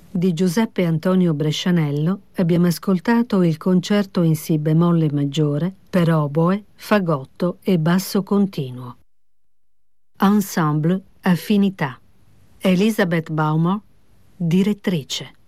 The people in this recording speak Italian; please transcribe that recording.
di Giuseppe Antonio Brescianello abbiamo ascoltato il concerto in Si bemolle maggiore per oboe, fagotto e basso continuo. Ensemble Affinità. Elizabeth Baumor, direttrice.